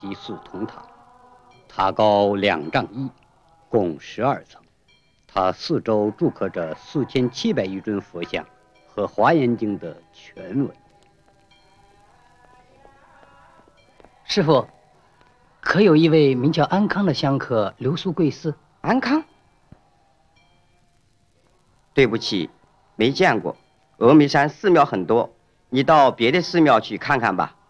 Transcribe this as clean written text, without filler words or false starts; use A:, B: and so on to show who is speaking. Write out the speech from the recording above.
A: 鸡寺铜塔，塔高2丈1，共12层。它四周铸刻着4700余尊佛像和《华严经》的全文。
B: 师傅，可有一位名叫安康的香客留宿贵寺？
C: 安康？对不起，没见过。峨眉山寺庙很多，你到别的寺庙去看看吧。